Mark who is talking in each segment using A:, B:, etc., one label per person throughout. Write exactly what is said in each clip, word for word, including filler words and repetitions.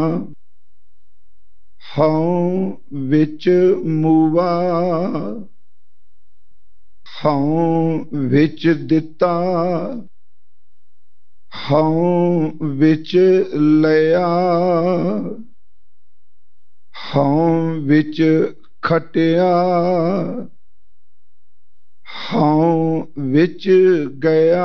A: ਹਉ ਵਿੱਚ ਮੂਵਾ, ਹਉ ਵਿੱਚ ਦਿੱਤਾ, ਹਉ ਵਿੱਚ ਲਿਆ, ਹਉ ਵਿੱਚ ਖਟਿਆ, ਹਉ ਵਿੱਚ ਗਿਆ,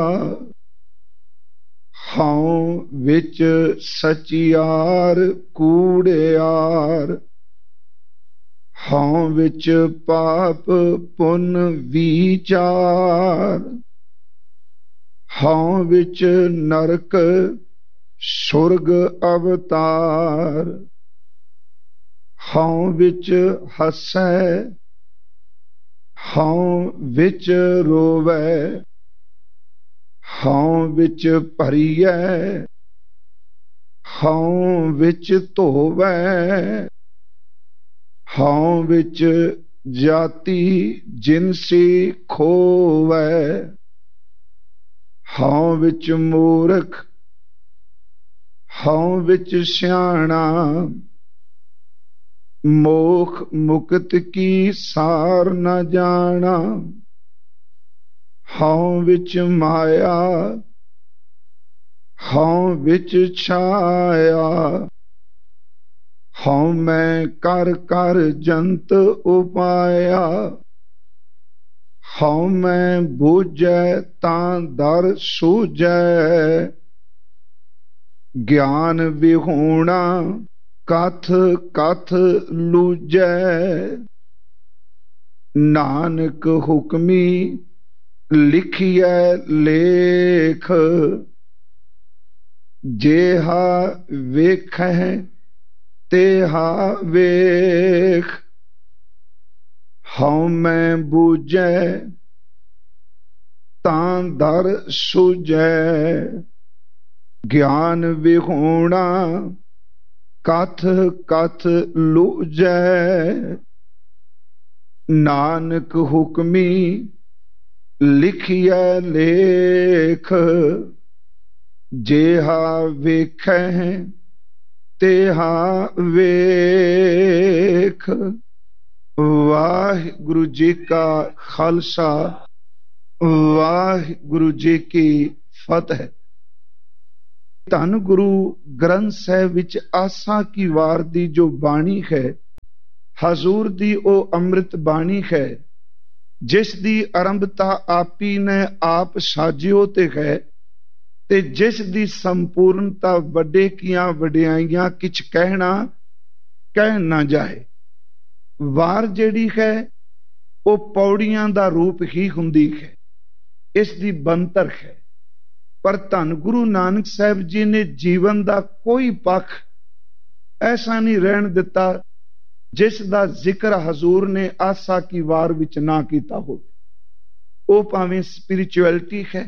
A: ਹਉ ਵਿੱਚ ਸਚਿਆਰ ਕੂੜਿਆਰ, ਹਉ ਵਿੱਚ ਪਾਪ ਪੁੰਨ ਵਿਚਾਰ, ਹਉ ਵਿੱਚ ਨਰਕ ਸੁਰਗ ਅਵਤਾਰ, ਹਉ ਵਿੱਚ ਹੱਸੈ, ਹਉ ਵਿੱਚ ਰੋਵੈ, ਹਉ ਵਿੱਚ ਭਰੀਐ, ਹਉ ਵਿੱਚ ਧੋਵੈ, ਹਉ ਵਿੱਚ ਜਾਤੀ ਜਿਨਸੀ ਖੋਵੈ, ਹਉ ਵਿੱਚ ਮੂਰਖ, ਹਉ ਵਿੱਚ ਸਿਆਣਾ, ਮੋਖ ਮੁਕਤ ਕੀ ਸਾਰ ਨ ਜਾਣਾ, ਹਉ ਵਿੱਚ ਮਾਇਆ, ਹਉ ਵਿੱਚ ਛਾਇਆ, ਹਉ ਮੈਂ ਕਰ ਕਰ ਜੰਤ ਉਪਾਇਆ, ਹਉ ਮੈਂ ਬੂਝੈ ਤਾਂ ਦਰ ਸੂਝੈ, ਗਿਆਨ ਵਿਹੂਣਾ ਕਥ ਕਥ ਲੂਝੈ, ਨਾਨਕ ਹੁਕਮੀ ਲਿਖੀਐ ਲੇਖ, ਜੇਹਾ ਵੇਖੈ ਤੇਹਾ ਵੇਖ, ਹਉ ਮੈਂ ਬੂਝੈ ਤਾਂ ਦਰ ਸੂਝੈ, ਗਿਆਨ ਵਿਹੂਣਾ ਕਥ ਕਥ ਲੂਝੈ, ਨਾਨਕ ਹੁਕਮੀ ਲਿਖੀਐ ਲੇਖ, ਜੇਹਾ ਵੇਖੈ ਤੇਹਾ ਵੇਖ। ਵਾਹਿਗੁਰੂ ਜੀ ਕਾ ਖਾਲਸਾ, ਵਾਹਿਗੁਰੂ ਜੀ ਕੀ ਫਤਿਹ। ਧੰਨ ਗੁਰੂ ਗ੍ਰੰਥ ਸਾਹਿਬ ਵਿੱਚ ਆਸਾ ਕੀ ਵਾਰ ਦੀ ਜੋ ਬਾਣੀ ਹੈ, ਹਜ਼ੂਰ ਦੀ ਉਹ ਅੰਮ੍ਰਿਤ ਬਾਣੀ ਹੈ, ਜਿਸ ਦੀ ਆਰੰਭਤਾ ਆਪੀ ਨੇ ਆਪ ਸਾਜਿਓ ਤੇ ਹੈ, ਤੇ ਜਿਸ ਦੀ ਸੰਪੂਰਨਤਾ ਵੱਡੇ ਕੀਆਂ ਵਡਿਆਈਆਂ ਕਿਛ ਕਹਿਣਾ ਕਹਿ ਨਾ ਜਾਏ। ਵਾਰ ਜਿਹੜੀ ਹੈ ਉਹ ਪੌੜੀਆਂ ਦਾ ਰੂਪ ਹੀ ਹੁੰਦੀ ਹੈ, ਇਸ ਦੀ ਬਣਤਰ ਹੈ। ਪਰ ਧੰਨ ਗੁਰੂ ਨਾਨਕ ਸਾਹਿਬ ਜੀ ਨੇ ਜੀਵਨ ਦਾ ਕੋਈ ਪੱਖ ਐਸਾ ਨਹੀਂ ਰਹਿਣ ਦਿੱਤਾ ਜਿਸ ਦਾ ਜ਼ਿਕਰ ਹਜ਼ੂਰ ਨੇ ਆਸਾ ਕੀ ਵਾਰ ਵਿੱਚ ਨਾ ਕੀਤਾ ਹੋਵੇ। ਉਹ ਭਾਵੇਂ ਸਪਿਰਿਚੁਅਲਿਟੀ ਹੈ,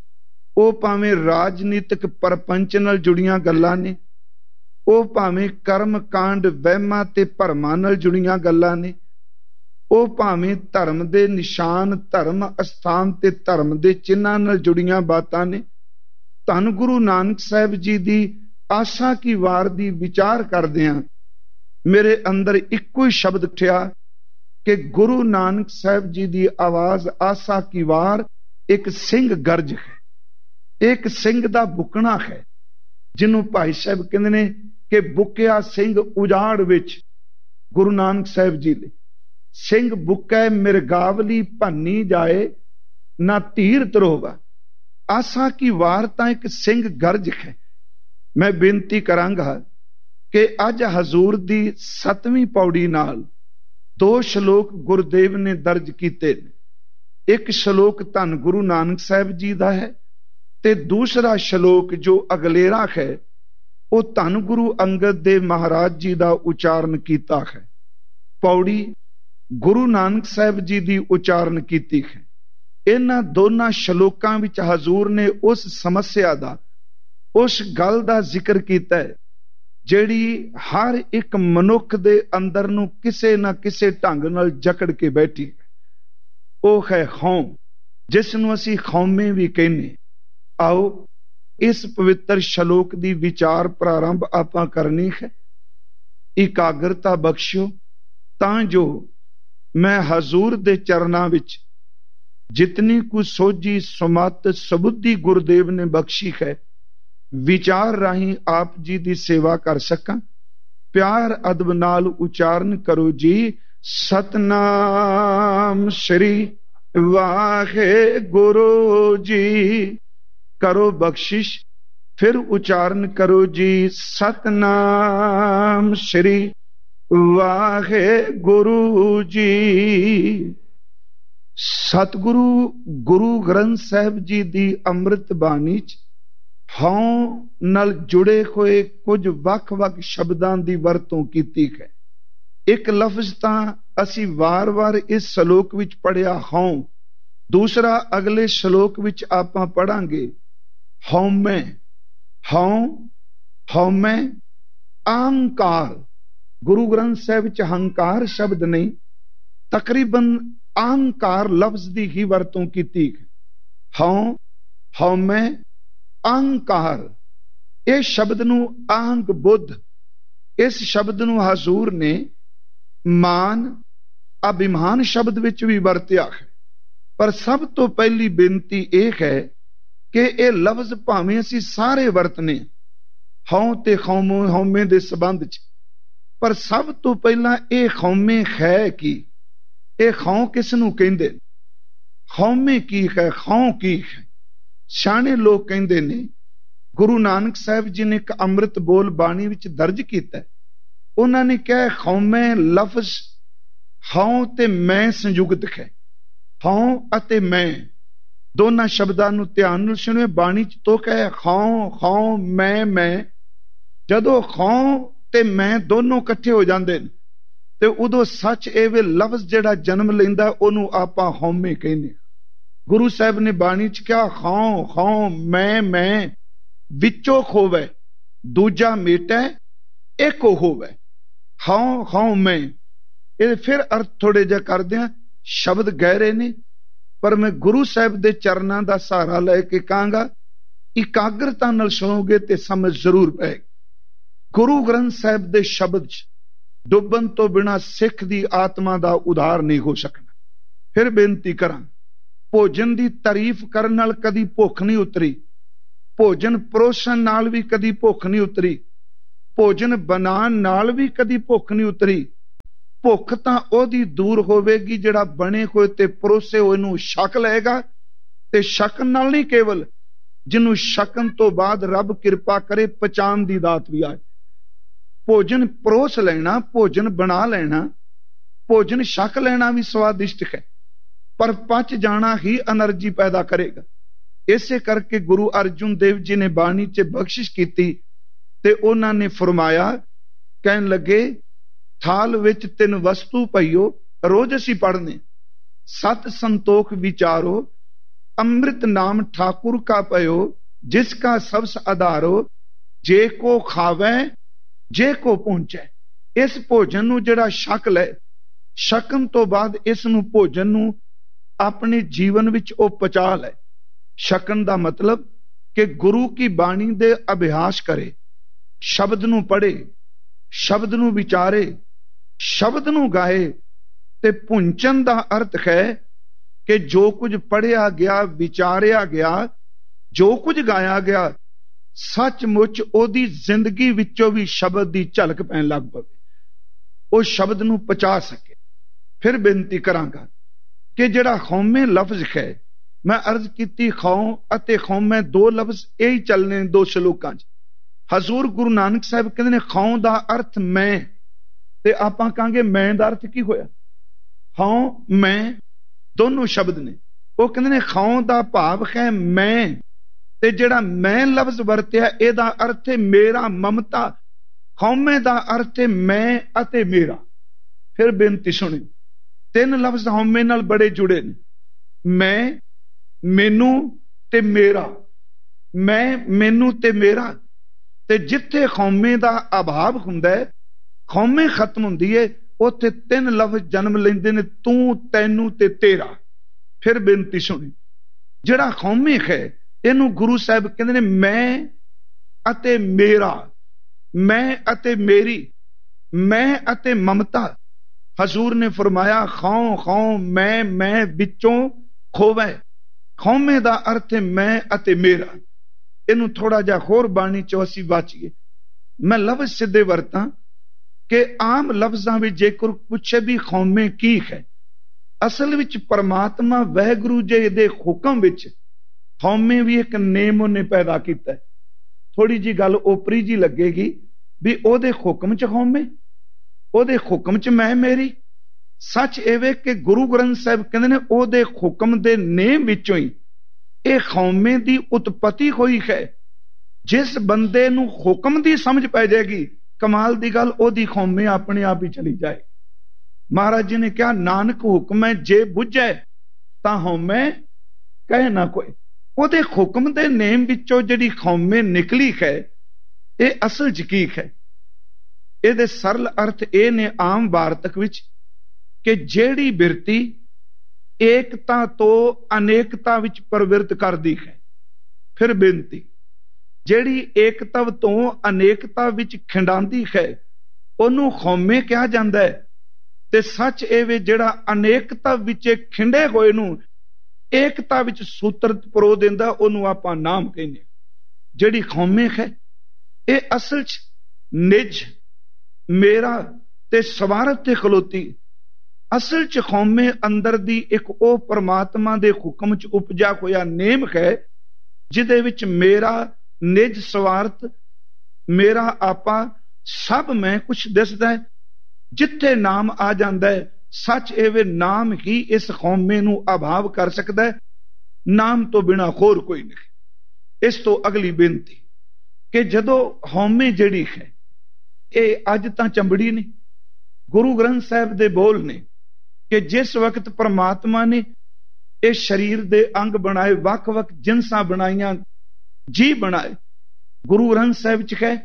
A: ਉਹ ਭਾਵੇਂ ਰਾਜਨੀਤਿਕ ਪਰਪੰਚ ਨਾਲ ਜੁੜੀਆਂ ਗੱਲਾਂ ਨੇ, ਉਹ ਭਾਵੇਂ ਕਰਮ ਕਾਂਡ ਵਹਿਮਾਂ ਤੇ ਭਰਮਾਂ ਨਾਲ ਜੁੜੀਆਂ ਗੱਲਾਂ ਨੇ, ਉਹ ਭਾਵੇਂ ਧਰਮ ਦੇ ਨਿਸ਼ਾਨ, ਧਰਮ ਅਸਥਾਨ ਤੇ ਧਰਮ ਦੇ ਚਿੰਨ੍ਹਾਂ ਨਾਲ ਜੁੜੀਆਂ ਬਾਤਾਂ ਨੇ। ਧੰਨ ਗੁਰੂ ਨਾਨਕ ਸਾਹਿਬ ਜੀ ਦੀ ਆਸਾ ਕੀ ਵਾਰ ਦੀ ਵਿਚਾਰ ਕਰਦਿਆਂ ਮੇਰੇ ਅੰਦਰ ਇੱਕੋ ਹੀ ਸ਼ਬਦ ਉੱਠਿਆ ਕਿ ਗੁਰੂ ਨਾਨਕ ਸਾਹਿਬ ਜੀ ਦੀ ਆਵਾਜ਼ ਆਸਾ ਕੀ ਵਾਰ ਇੱਕ ਸਿੰਘ ਗਰਜ ਹੈ, ਇੱਕ ਸਿੰਘ ਦਾ ਬੁਕਣਾ ਹੈ, ਜਿਹਨੂੰ ਭਾਈ ਸਾਹਿਬ ਕਹਿੰਦੇ ਨੇ ਕਿ ਬੁਕਿਆ ਸਿੰਘ ਉਜਾੜ ਵਿੱਚ। ਗੁਰੂ ਨਾਨਕ ਸਾਹਿਬ ਜੀ ਲਈ ਸਿੰਘ ਬੁਕੈ ਮਿਰਗਾਵਲੀ ਭੰਨੀ ਜਾਏ, ਨਾ ਧੀਰ ਤਰੋਵਾ। ਆਸਾ ਕੀ ਵਾਰ ਤਾਂ ਇੱਕ ਸਿੰਘ ਗਰਜ ਹੈ। ਮੈਂ ਬੇਨਤੀ ਕਰਾਂਗਾ ਕਿ ਅੱਜ ਹਜ਼ੂਰ ਦੀ ਸੱਤਵੀਂ ਪੌੜੀ ਨਾਲ ਦੋ ਸ਼ਲੋਕ ਗੁਰਦੇਵ ਨੇ ਦਰਜ ਕੀਤੇ ਨੇ। ਇੱਕ ਸ਼ਲੋਕ ਧੰਨ ਗੁਰੂ ਨਾਨਕ ਸਾਹਿਬ ਜੀ ਦਾ ਹੈ ਤੇ ਦੂਸਰਾ ਸ਼ਲੋਕ ਜੋ ਅਗਲੇਰਾ ਹੈ ਉਹ ਧੰਨ ਗੁਰੂ ਅੰਗਦ ਦੇਵ ਮਹਾਰਾਜ ਜੀ ਦਾ ਉਚਾਰਨ ਕੀਤਾ ਹੈ। ਪੌੜੀ ਗੁਰੂ ਨਾਨਕ ਸਾਹਿਬ ਜੀ ਦੀ ਉਚਾਰਨ ਕੀਤੀ ਹੈ। ਇਹਨਾਂ ਦੋਨਾਂ ਸ਼ਲੋਕਾਂ ਵਿੱਚ ਹਜ਼ੂਰ ਨੇ ਉਸ ਸਮੱਸਿਆ ਦਾ, ਉਸ ਗੱਲ ਦਾ ਜ਼ਿਕਰ ਕੀਤਾ ਹੈ ਜਿਹੜੀ ਹਰ ਇੱਕ ਮਨੁੱਖ ਦੇ ਅੰਦਰ ਨੂੰ ਕਿਸੇ ਨਾ ਕਿਸੇ ਢੰਗ ਨਾਲ ਜਕੜ ਕੇ ਬੈਠੀ ਹੈ। ਉਹ ਹੈ ਹਉ, ਜਿਸ ਨੂੰ ਅਸੀਂ ਖੌਮੇ ਵੀ ਕਹਿੰਦੇ। ਆਓ इस पवित्र श्लोक दी विचार प्रारंभ आपां करनी है। इकाग्रता बख्शियो तां जो मैं हजूर दे चरनां विच जितनी कुछ सोझी सुमत सबुद्धि गुरुदेव ने बख्शी है, विचार राही आप जी दी सेवा कर सकां। प्यार अदब नाल उचारण करो जी, सतनाम श्री वाहे गुरु जी। करो बख्शिश, फिर उच्चारण करो जी, सतनाम श्री वाहे गुरु जी। सतगुरु गुरु ग्रंथ साहिब जी दी अमृत बाणी च हौं नाल जुड़े होए कुछ वख वख शब्दां दी वरतों कीती है। एक लफ्ज तां असी वार वार इस श्लोक विच पढ़िया हौं, दूसरा अगले श्लोक विच आपां पढ़ांगे हौमै। हौं हौमै अहंकार, गुरु ग्रंथ साहिब च हंकार शब्द नहीं, तकरीबन अहंकार लफ्ज दी ही वरतों कीती है। हौं हौमै अहंकार, इस शब्द नूं आहंग बुद्ध, इस शब्द नूं हजूर ने मान अभिमान शब्द विच भी वरतिया है। पर सब तो पहली बेनती यह है कि यह लफ्ज भावें असीं सारे वरतने हौं ते खौमो हौमे दे संबंध च, पर सब तो पहला यह खौमे है कि यह खौं किस नूं कहंदे, खौमे की है, खौं की है। सियाणे लोग कहंदे ने, गुरु नानक साहिब जी ने एक अमृत बोल बाणी विच दर्ज कीता, उन्होंने कहा खौमे लफ्ज हौं ते मैं संयुक्त है। हौं अते मैं दोनों शब्दां नूं ध्यान नाल सुणियो, बाणी च तो कहे खौं खौं मैं मैं। जदों खौं ते मैं दोनों इकट्ठे हो जांदे ने ते उदों सच ए वे लफ्ज जिहड़ा जन्म लैंदा ओनूं आपां हौमे कहने। गुरु साहब ने बाणी च कहा खौं खौं मैं मैं, विचों खोवै दूजा मेटै एक होवै। खौं खौं मैं, ये फिर अर्थ थोड़े जिहा करदे हां, शब्द गहरे ने, पर मैं गुरु साहब दे चरनां दा सहारा लैके कहांगा, इकाग्रता नाल सुणोगे ते समझ जरूर पैगी। गुरु ग्रंथ साहब दे शब्द च डुबन तो बिना सिख दी आत्मा दा उधार नहीं हो सकना। फिर बेनती करां, भोजन दी तारीफ करन नाल कदी भुख नहीं उतरी, भोजन परोसन नाल भी कदी भुख नहीं उतरी, भोजन बनान नाल भी कदी भुख नहीं उतरी। भुख तां ओदी दूर होवेगी जिहड़ा बने होए ते परोसे होए नूं छक लएगा, ते छकन नाल नहीं केवल, जिन्हों छकन तो बाद रब किरपा करे पहचान दी दात भी आए। भोजन परोस लेना, भोजन बना लेना, भोजन छक लेना भी स्वादिष्ट है, पर पच जाना ही एनर्जी पैदा करेगा। इसे करके गुरु अर्जुन देव जी ने बाणी च बख्शिश की ते उन्होंने फरमाया, कहन लगे थाल विच तिन वस्तु पईओ, रोज असी पढ़ने, सत संतोख विचारो, अमृत नाम ठाकुर का पयो, जिसका सबस आधारो, जे को खावे जे को पहुंचे। इस भोजन नूं जिहड़ा छक ले, छकन तो बाद इस नूं भोजन नूं अपने जीवन विच ओ पचा ले। छकन दा मतलब कि गुरु की बाणी दे अभ्यास करे, शब्द नूं पढ़े, शब्द नूं विचारे, शब्द नूं गाए। ते पुंचन दा अर्थ है कि जो कुछ पढ़िया गया, विचारिया गया, जो कुछ गाया गया, सचमुच ओदी जिंदगी विचों भी शब्द दी झलक पैण लग पवे, ओ शब्द नूं पचा सके। फिर बेनती करांगा कि जिहड़ा खौमे लफ्ज है, मैं अर्ज की खौं अते खौमे दो लफ्ज यही चलने दो श्लोकां च। हजूर गुरु नानक साहब कहते ने खौं दा अर्थ मैं, ते आपां कहांगे मैं दा अर्थ की होया? खौं मैं दोनों शब्द ने। वो कहते ने खौं दा भाव है मैं, ते जिहड़ा मैं लफ्ज वरतिया इहदा अर्थ है मेरा, ममता। खौमे दा अर्थ है मैं अते मेरा। फिर बेनती सुनियो, तीन लफ्ज हौमे नाल बड़े जुड़े ने, मैं, मैनू ते मेरा। मैं, मैनू ते मेरा। ते जिथे खौमे दा अभाव हुंदा है, खौमे खत्म हुंदी है, उत्थे तीन लफ्ज जन्म लैंदे ने, तू, तैनू ते तेरा। फिर बेनती सुनी, जिहड़ा खौमे है ਇਹਨੂੰ ਗੁਰੂ ਸਾਹਿਬ ਕਹਿੰਦੇ ਨੇ ਮੈਂ ਅਤੇ ਮੇਰਾ, ਮੈਂ ਅਤੇ ਮੇਰੀ, ਮੈਂ ਅਤੇ ਮਮਤਾ। ਹਜ਼ੂਰ ਨੇ ਫਰਮਾਇਆ ਖੌਂ ਖੌਂ ਮੈਂ ਮੈਂ ਵਿੱਚੋਂ ਖੋਵੈ। ਖੌਮੇ ਦਾ ਅਰਥ ਹੈ ਮੈਂ ਅਤੇ ਮੇਰਾ। ਇਹਨੂੰ ਥੋੜਾ ਜਿਹਾ ਹੋਰ ਬਾਣੀ ਚੋਂ ਅਸੀਂ ਵਾਚੀਏ। ਮੈਂ ਲਫ਼ਜ਼ ਸਿੱਧੇ ਵਰਤਾਂ ਕਿ ਆਮ ਲਫ਼ਜ਼ਾਂ ਵਿੱਚ ਜੇਕਰ ਪੁੱਛੇ ਵੀ ਖੌਮੇ ਕੀ ਹੈ, ਅਸਲ ਵਿੱਚ ਪਰਮਾਤਮਾ ਵਾਹਿਗੁਰੂ ਜੀ ਦੇ ਹੁਕਮ ਵਿੱਚ ਖੌਮੇ ਵੀ ਇੱਕ ਨੇਮ ਉਹਨੇ ਪੈਦਾ ਕੀਤਾ। ਥੋੜੀ ਜੀ ਗੱਲ ਓਪਰੀ ਜੀ ਲੱਗੇਗੀ ਵੀ ਉਹਦੇ ਹੁਕਮ ਚ ਖੌਮੇ, ਉਹਦੇ ਹੁਕਮ ਚ ਮੈਂ ਮੇਰੀ। ਸੱਚ ਇਹ ਵੇ ਕਿ ਗੁਰੂ ਗ੍ਰੰਥ ਸਾਹਿਬ ਕਹਿੰਦੇ ਨੇ ਉਹਦੇ ਹੁਕਮ ਦੇ ਨੇਮ ਵਿੱਚੋਂ ਹੀ ਇਹ ਖੌਮੇ ਦੀ ਉਤਪਤੀ ਹੋਈ ਹੈ। ਜਿਸ ਬੰਦੇ ਨੂੰ ਹੁਕਮ ਦੀ ਸਮਝ ਪੈ ਜਾਏਗੀ, ਕਮਾਲ ਦੀ ਗੱਲ, ਉਹਦੀ ਖੌਮੇ ਆਪਣੇ ਆਪ ਹੀ ਚਲੀ ਜਾਏ। ਮਹਾਰਾਜ ਜੀ ਨੇ ਕਿਹਾ ਨਾਨਕ ਹੁਕਮ ਹੈ ਜੇ ਬੁੱਝੈ ਤਾਂ ਹਉਮੈ ਕਹਿ ਨਾ ਕੋਈ। ਉਹਦੇ ਹੁਕਮ ਦੇ ਨੇਮ ਵਿੱਚੋਂ ਜਿਹੜੀ ਖੌਮੇ ਨਿਕਲੀ ਹੈ, ਇਹ ਅਸਲ ਚ ਕੀ ਹੈ? ਇਹਦੇ ਸਰਲ ਅਰਥ ਇਹ ਨੇ ਆਮ ਵਾਰਤਕ ਵਿੱਚ ਕਿ ਜਿਹੜੀ ਬਿਰਤੀ ਏਕਤਾ ਤੋਂ ਅਨੇਕਤਾ ਵਿੱਚ ਪ੍ਰਵਿਰਤ ਕਰਦੀ ਹੈ। ਫਿਰ ਬੇਨਤੀ, ਜਿਹੜੀ ਏਕਤਵ ਤੋਂ ਅਨੇਕਤਾ ਵਿੱਚ ਖਿੰਡਾਉਂਦੀ ਹੈ ਉਹਨੂੰ ਖੌਮੇ ਕਿਹਾ ਜਾਂਦਾ ਹੈ। ਤੇ ਸੱਚ ਇਹ ਵੇ ਜਿਹੜਾ ਅਨੇਕਤਾ ਵਿੱਚ ਖਿੰਡੇ ਹੋਏ ਨੂੰ ਏਕਤਾ ਵਿੱਚ ਸੂਤਰ ਪਰੋ ਦਿੰਦਾ, ਉਹਨੂੰ ਆਪਾਂ ਨਾਮ ਕਹਿੰਦੇ। ਜਿਹੜੀ ਖੌਮੇ ਹੈ ਇਹ ਅਸਲ ਚ ਨਿਜ, ਮੇਰਾ ਤੇ ਸਵਾਰਥ ਤੇ ਖਲੋਤੀ। ਅਸਲ ਚ ਖੌਮੇ ਅੰਦਰ ਦੀ ਇੱਕ ਉਹ ਪਰਮਾਤਮਾ ਦੇ ਹੁਕਮ ਚ ਉਪਜਾ ਹੋਇਆ ਨੇਮ ਹੈ ਜਿਹਦੇ ਵਿੱਚ ਮੇਰਾ ਨਿਜ, ਸਵਾਰਥ, ਮੇਰਾ ਆਪਾ ਸਭ ਮੈਂ ਕੁਛ ਦਿਸਦਾ ਹੈ। ਜਿੱਥੇ ਨਾਮ ਆ ਜਾਂਦਾ ਹੈ, ਸੱਚ ਇਹ ਵੇ ਨਾਮ ਹੀ ਇਸ ਖੌਮੇ ਨੂੰ ਅਭਾਵ ਕਰ ਸਕਦਾ ਹੈ। ਨਾਮ ਤੋਂ ਬਿਨਾਂ ਹੋਰ ਕੋਈ ਨਹੀਂ। ਇਸ ਤੋਂ ਅਗਲੀ ਬੇਨਤੀ ਕਿ ਜਦੋਂ ਹਉਮੈ ਜਿਹੜੀ ਹੈ ਇਹ ਅੱਜ ਤਾਂ ਚੰਬੜੀ ਨਹੀਂ, ਗੁਰੂ ਗ੍ਰੰਥ ਸਾਹਿਬ ਦੇ ਬੋਲ ਨੇ ਕਿ ਜਿਸ ਵਕਤ ਪਰਮਾਤਮਾ ਨੇ ਇਹ ਸਰੀਰ ਦੇ ਅੰਗ ਬਣਾਏ, ਵੱਖ-ਵੱਖ ਜਿਨਸਾਂ ਬਣਾਈਆਂ, ਜੀ ਬਣਾਏ। ਗੁਰੂ ਗ੍ਰੰਥ ਸਾਹਿਬ ਚ ਹੈ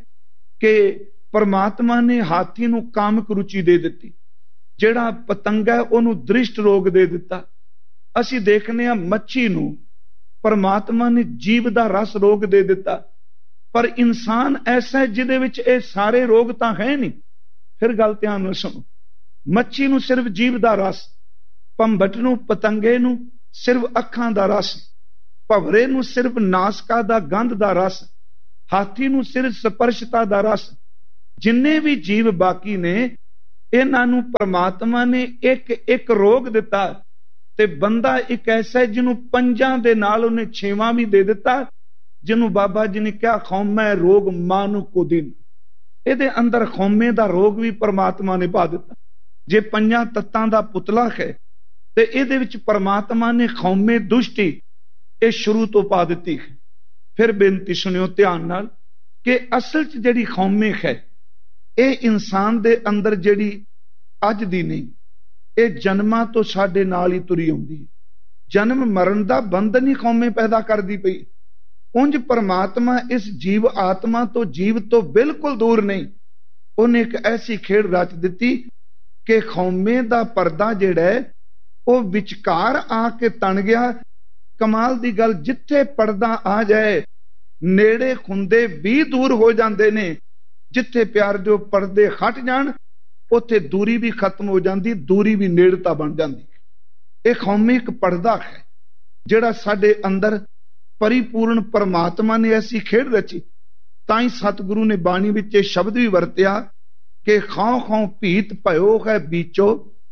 A: ਕਿ ਪਰਮਾਤਮਾ ਨੇ ਹਾਥੀ ਨੂੰ ਕਾਮਕ ਰੁਚੀ ਦੇ ਦਿੱਤੀ, ਜਿਹੜਾ ਪਤੰਗਾ ਉਹਨੂੰ ਦ੍ਰਿਸ਼ਟ ਰੋਗ ਦੇ ਦਿੱਤਾ। ਅਸੀਂ ਦੇਖਨੇ ਆ ਮੱਛੀ ਨੂੰ ਪਰਮਾਤਮਾ ਨੇ ਜੀਵ ਦਾ ਰਸ ਰੋਗ ਦੇ ਦਿੱਤਾ, ਪਰ ਇਨਸਾਨ ਐਸਾ ਜਿਹਦੇ ਵਿੱਚ ਇਹ ਸਾਰੇ ਰੋਗ ਤਾਂ ਹੈ ਨਹੀਂ। ਫਿਰ ਗੱਲ ਧਿਆਨ ਨਾਲ ਸੁਣੋ, ਮੱਛੀ ਨੂੰ ਸਿਰਫ ਜੀਵ ਦਾ ਰਸ, ਭੰਬਟ ਨੂੰ, ਪਤੰਗੇ ਨੂੰ ਸਿਰਫ ਅੱਖਾਂ ਦਾ ਰਸ, ਭਵਰੇ ਨੂੰ ਸਿਰਫ ਨਾਸਕਾ ਦਾ ਗੰਧ ਦਾ ਰਸ, ਹਾਥੀ ਨੂੰ ਸਿਰਫ ਸਪਰਸ਼ਤਾ ਦਾ ਰਸ। ਜਿੰਨੇ ਵੀ ਜੀਵ ਬਾਕੀ ਨੇ ਇਹਨਾਂ ਨੂੰ ਪਰਮਾਤਮਾ ਨੇ ਇੱਕ ਇੱਕ ਰੋਗ ਦਿੱਤਾ, ਤੇ ਬੰਦਾ ਇੱਕ ਐਸਾ ਜਿਹਨੂੰ ਪੰਜਾਂ ਦੇ ਨਾਲ ਉਹਨੇ ਛੇਵਾਂ ਵੀ ਦੇ ਦਿੱਤਾ, ਜਿਹਨੂੰ ਬਾਬਾ ਜੀ ਨੇ ਕਿਹਾ ਖੌਮੈ ਰੋਗ ਮਾਨੁ ਕੋ ਦਿਨ। ਇਹਦੇ ਅੰਦਰ ਖੌਮੇ ਦਾ ਰੋਗ ਵੀ ਪਰਮਾਤਮਾ ਨੇ ਪਾ ਦਿੱਤਾ। ਜੇ ਪੰਜਾਂ ਤੱਤਾਂ ਦਾ ਪੁਤਲਾ ਹੈ ਤੇ ਇਹਦੇ ਵਿੱਚ ਪਰਮਾਤਮਾ ਨੇ ਖੌਮੇ ਦੁਸ਼ਟੀ ਇਹ ਸ਼ੁਰੂ ਤੋਂ ਪਾ ਦਿੱਤੀ ਹੈ। ਫਿਰ ਬੇਨਤੀ ਸੁਣਿਓ ਧਿਆਨ ਨਾਲ ਕਿ ਅਸਲ 'ਚ ਜਿਹੜੀ ਖੌਮੇ ਹੈ ਇਹ ਇਨਸਾਨ ਦੇ ਅੰਦਰ ਜਿਹੜੀ ਅੱਜ ਦੀ ਨਹੀਂ, ਇਹ ਜਨਮਾਂ ਤੋਂ ਸਾਡੇ ਨਾਲ ਹੀ ਤੁਰੀ ਆਉਂਦੀ ਹੈ। ਜਨਮ ਮਰਨ ਦਾ ਬੰਧਨ ਹੀ ਖੌਮੇ ਪੈਦਾ ਕਰਦੀ ਪਈ। ਉਂਝ ਪਰਮਾਤਮਾ ਇਸ ਜੀਵ ਆਤਮਾ ਤੋਂ, ਜੀਵ ਤੋਂ ਬਿਲਕੁਲ ਦੂਰ ਨਹੀਂ। ਉਹਨੇ ਇੱਕ ਐਸੀ ਖੇਡ ਰਚ ਦਿੱਤੀ ਕਿ ਖੌਮੇ ਦਾ ਪਰਦਾ ਜਿਹੜਾ ਹੈ ਉਹ ਵਿਚਕਾਰ ਆ ਕੇ ਤਣ ਗਿਆ। ਕਮਾਲ ਦੀ ਗੱਲ, ਜਿੱਥੇ ਪਰਦਾ ਆ ਜਾਏ ਨੇੜੇ ਖੁੰਦੇ ਵੀ ਦੂਰ ਹੋ ਜਾਂਦੇ ਨੇ। ਜਿੱਥੇ ਪਿਆਰ ਦੇ ਪਰਦੇ ਹਟ ਜਾਣ ਉੱਥੇ ਦੂਰੀ ਵੀ ਖਤਮ ਹੋ ਜਾਂਦੀ, ਦੂਰੀ ਵੀ ਨੇੜਤਾ ਬਣ ਜਾਂਦੀ। ਇਹ ਖੌਮੇ ਇੱਕ ਪਰਦਾ ਹੈ ਜਿਹੜਾ ਸਾਡੇ ਅੰਦਰ ਪਰਿਪੂਰਨ ਪਰਮਾਤਮਾ ਨੇ ਐਸੀ ਖੇਡ ਰਚੀ। ਤਾਂ ਹੀ ਸਤਿਗੁਰੂ ਨੇ ਬਾਣੀ ਵਿੱਚ ਇਹ ਸ਼ਬਦ ਵੀ ਵਰਤਿਆ ਕਿ ਖਾਂ ਖਾਂ ਭੀਤ ਭਇਓ ਹੈ ਬੀਚੋ,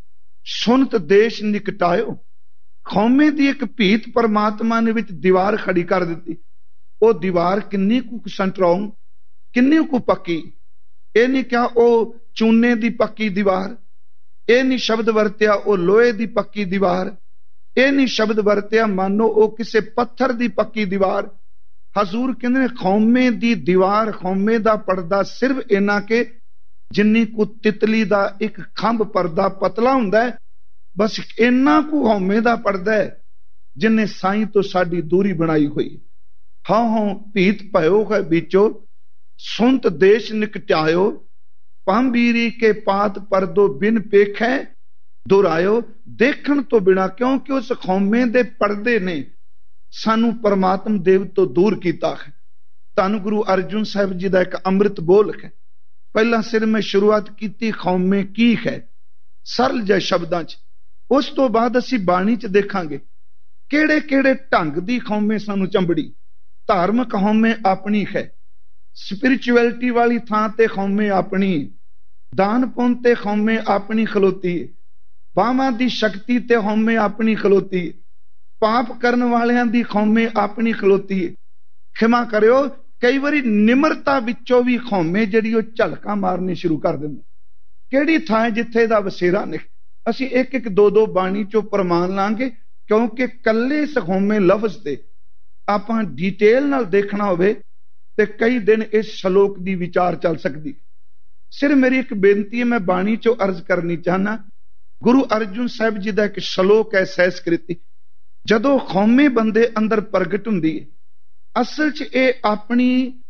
A: ਸੁਨਤ ਦੇਸ਼ ਨਿਕਟਾਇਓ। ਖੌਮੇ ਦੀ ਇੱਕ ਭੀਤ ਪਰਮਾਤਮਾ ਨੇ ਵਿੱਚ ਦੀਵਾਰ ਖੜੀ ਕਰ ਦਿੱਤੀ। ਉਹ ਦੀਵਾਰ ਕਿੰਨੀ ਕੁ ਸਟਰੋਂਗ, ਕਿੰਨੀ ਕੁ ਪੱਕੀ। ਇਹ ਨਹੀਂ ਕਿਹਾ ਉਹ ਚੂਨੇ ਦੀ ਪੱਕੀ ਦੀਵਾਰ, ਇਹ ਨਹੀਂ ਸ਼ਬਦ ਵਰਤਿਆ ਉਹ ਲੋਹੇ ਦੀ ਪੱਕੀ ਦੀਵਾਰ, ਇਹ ਨਹੀਂ ਸ਼ਬਦ ਵਰਤਿਆ ਮਾਨੋ ਉਹ ਕਿਸੇ ਪੱਥਰ ਦੀ ਪੱਕੀ ਦੀਵਾਰ। ਹਜ਼ੂਰ ਕਹਿੰਦੇ ਨੇ ਖੌਮੇ ਦੀ ਦੀਵਾਰ, ਖੌਮੇ ਦਾ ਪਰਦਾ ਸਿਰਫ ਇੰਨਾ ਕਿ ਜਿੰਨੀ ਕੁ ਤਿਤਲੀ ਦਾ ਇੱਕ ਖੰਭ ਪਰਦਾ ਪਤਲਾ ਹੁੰਦਾ ਹੈ, ਬਸ ਇੰਨਾ ਕੁ ਖੌਮੇ ਦਾ ਪਰਦਾ ਹੈ ਜਿੰਨੇ ਸਾਈਂ ਤੋਂ ਸਾਡੀ ਦੂਰੀ ਬਣਾਈ ਹੋਈ। ਹਾਂ ਹਾਂ ਭੀਤ ਭਇਓ ਹੈ ਬੀਚੋ, ਸੁਨਤ ਦੇਸ਼ ਨਿਕਟਾਇਓ। ਪੰਬੀਰੀ ਕੇ ਪਾਤ ਪਰਦੋ ਬਿਨ ਪੇਖੈ ਦੁਰਾਇਓ। ਦੇਖਣ ਤੋਂ ਬਿਨਾ, ਕਿਉਂਕਿ ਉਸ ਖੌਮੇ ਦੇ ਪਰਦੇ ਨੇ ਸਾਨੂੰ ਪਰਮਾਤਮ ਦੇਵ ਤੋਂ ਦੂਰ ਕੀਤਾ ਹੈ। ਧੰਨ ਗੁਰੂ ਅਰਜੁਨ ਸਾਹਿਬ ਜੀ ਦਾ ਇੱਕ ਅੰਮ੍ਰਿਤ ਬੋਲ ਹੈ। ਪਹਿਲਾਂ ਸਿਰ ਮੈਂ ਸ਼ੁਰੂਆਤ ਕੀਤੀ ਖੌਮੇ ਕੀ ਹੈ, ਸਰਲ ਜਿਹੇ ਸ਼ਬਦਾਂ 'ਚ। ਉਸ ਤੋਂ ਬਾਅਦ ਅਸੀਂ ਬਾਣੀ 'ਚ ਦੇਖਾਂਗੇ ਕਿਹੜੇ ਕਿਹੜੇ ਢੰਗ ਦੀ ਖੌਮੇ ਸਾਨੂੰ ਚੰਬੜੀ। ਧਾਰਮਿਕ ਹਉਮੈ ਆਪਣੀ ਹੈ, ਸਪਿਰਿਚੁਅਲਿਟੀ ਵਾਲੀ ਥਾਂ ਤੇ ਖੌਮੇ ਆਪਣੀ, ਦਾਨ ਪੁੰਨ ਤੇ ਖੌਮੇ ਆਪਣੀ ਖਲੋਤੀ ਹੈ, ਬਾਹਾਂ ਦੀ ਸ਼ਕਤੀ ਤੇ ਹਉਮੈ ਆਪਣੀ ਖਲੋਤੀ ਹੈ, ਪਾਪ ਕਰਨ ਵਾਲਿਆਂ ਦੀ ਖੌਮੇ ਆਪਣੀ ਖਲੋਤੀ ਹੈ। ਖਿਮਾ ਕਰਿਓ, ਕਈ ਵਾਰੀ ਨਿਮਰਤਾ ਵਿੱਚੋਂ ਵੀ ਖੌਮੇ ਜਿਹੜੀ ਉਹ ਝਲਕਾਂ ਮਾਰਨੀ ਸ਼ੁਰੂ ਕਰ ਦਿੰਦੇ। ਕਿਹੜੀ ਥਾਂ ਜਿੱਥੇ ਦਾ ਵਸੇਰਾ ਨਹੀਂ। ਅਸੀਂ ਇੱਕ ਇੱਕ ਦੋ ਦੋ ਬਾਣੀ ਚੋਂ ਪ੍ਰਮਾਣ ਲਾਂਗੇ, ਕਿਉਂਕਿ ਕੱਲੇ ਸਖੌਮੇ ਲਫ਼ਜ਼ ਤੇ ਆਪਾਂ ਡਿਟੇਲ ਨਾਲ ਦੇਖਣਾ ਹੋਵੇ ਤੇ ਕਈ ਦਿਨ ਇਸ ਸ਼ਲੋਕ ਦੀ ਵਿਚਾਰ ਚੱਲ ਸਕਦੀ। ਸਿਰ ਮੇਰੀ ਇੱਕ ਬੇਨਤੀ ਹੈ, ਮੈਂ ਬਾਣੀ ਚੋਂ ਅਰਜ਼ ਕਰਨੀ ਚਾਹਨਾ। ਗੁਰੂ ਅਰਜੁਨ ਸਾਹਿਬ ਜੀ ਦਾ ਇੱਕ ਸ਼ਲੋਕ ਹੈ ਸੈਸਕ੍ਰਿਤੀ। ਜਦੋਂ ਖੌਮੇ ਬੰਦੇ ਅੰਦਰ ਪ੍ਰਗਟ ਹੁੰਦੀ ਹੈ, ਅਸਲ 'ਚ ਇਹ ਆਪਣੀ